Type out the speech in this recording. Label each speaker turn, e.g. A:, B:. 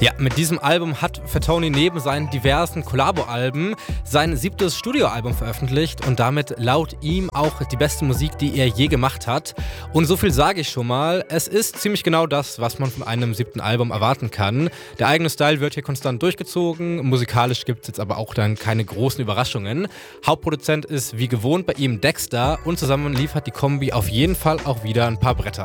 A: Ja, mit diesem Album hat Fatoni neben seinen diversen Kollabo-Alben sein 7. Studioalbum veröffentlicht und damit laut ihm auch die beste Musik, die er je gemacht hat. Und so viel sage ich schon mal, es ist ziemlich genau das, was man von einem 7. Album erwarten kann. Der eigene Style wird hier konstant durchgezogen, musikalisch gibt es jetzt aber auch dann keine großen Überraschungen. Hauptproduzent ist wie gewohnt bei ihm Dexter und zusammen liefert die Kombi auf jeden Fall auch wieder ein paar Bretter.